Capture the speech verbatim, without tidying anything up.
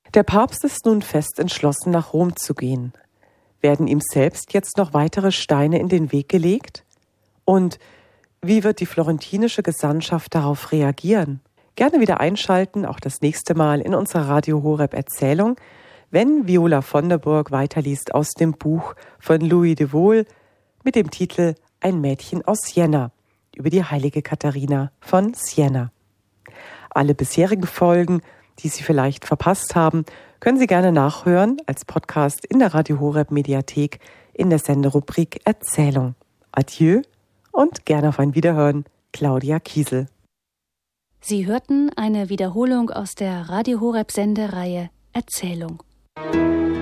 Der Papst ist nun fest entschlossen, nach Rom zu gehen. Werden ihm selbst jetzt noch weitere Steine in den Weg gelegt? Und wie wird die florentinische Gesandtschaft darauf reagieren? Gerne wieder einschalten, auch das nächste Mal in unserer Radio Horeb Erzählung, wenn Viola von der Burg weiterliest aus dem Buch von Louis de Wohl mit dem Titel Ein Mädchen aus Siena über die heilige Katharina von Siena. Alle bisherigen Folgen, die Sie vielleicht verpasst haben, können Sie gerne nachhören als Podcast in der Radio Horeb Mediathek in der Senderubrik Erzählung. Adieu und gerne auf ein Wiederhören, Claudia Kiesel. Sie hörten eine Wiederholung aus der Radio Horeb Sendereihe Erzählung.